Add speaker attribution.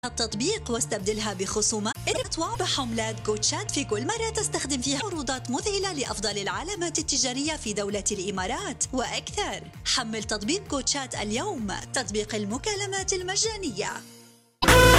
Speaker 1: التطبيق واستبدلها بخصومات بحملات جوتشات في كل مرة تستخدم فيها عروضات مذهلة لأفضل العلامات التجارية في دولة الإمارات وأكثر. حمل تطبيق جوتشات اليوم، تطبيق المكالمات المجانية.